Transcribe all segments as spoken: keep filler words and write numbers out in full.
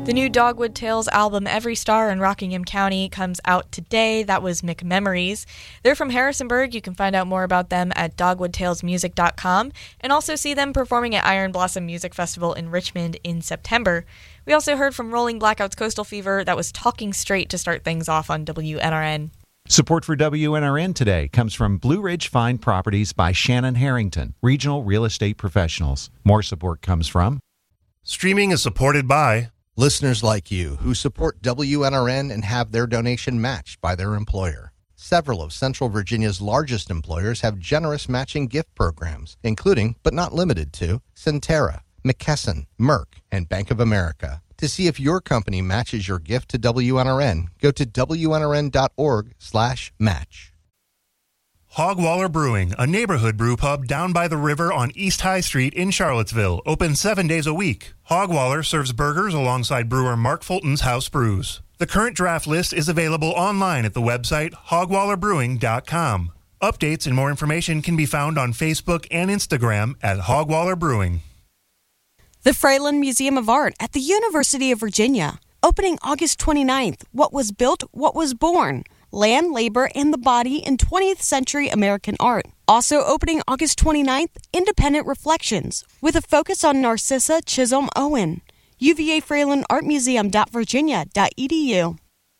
The new Dogwood Tales album, Every Star in Rockingham County, comes out today. That was McMemories. They're from Harrisonburg. You can find out more about them at dogwood tales music dot com and also see them performing at Iron Blossom Music Festival in Richmond in September. We also heard from Rolling Blackouts Coastal Fever. That was Talking Straight to start things off on W N R N. Support for W N R N today comes from Blue Ridge Fine Properties by Shannon Harrington, regional real estate professionals. More support comes from Streaming is supported by listeners like you who support W N R N and have their donation matched by their employer. Several of Central Virginia's largest employers have generous matching gift programs, including, but not limited to, Centera, McKesson, Merck, and Bank of America. To see if your company matches your gift to W N R N, go to W N R N dot org slash match. Hogwaller Brewing, a neighborhood brew pub down by the river on East High Street in Charlottesville, open seven days a week. Hogwaller serves burgers alongside brewer Mark Fulton's house brews. The current draft list is available online at the website hogwaller brewing dot com. Updates and more information can be found on Facebook and Instagram at Hogwaller Brewing. The Fralin Museum of Art at the University of Virginia. Opening August twenty-ninth. What was built, what was born? Land, Labor, and the Body in twentieth Century American Art. Also opening August twenty-ninth, Independent Reflections, with a focus on Narcissa Chisholm Owen. U V A Fralin Art Museum dot virginia dot e d u.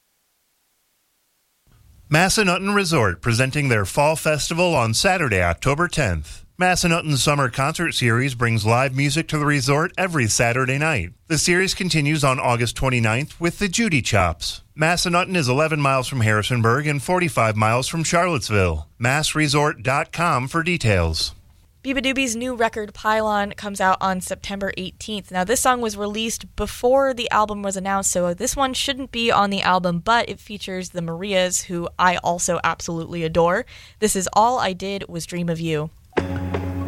Massanutten Resort presenting their Fall Festival on Saturday, October tenth. Massanutten's Summer Concert Series brings live music to the resort every Saturday night. The series continues on August twenty-ninth with the Judy Chops. Massanutten is eleven miles from Harrisonburg and forty-five miles from Charlottesville. mass resort dot com for details. Beabadoobie's new record, Pylon, comes out on September eighteenth. Now, this song was released before the album was announced, so this one shouldn't be on the album, but it features the Marias, who I also absolutely adore. This is All I Did Was Dream of You.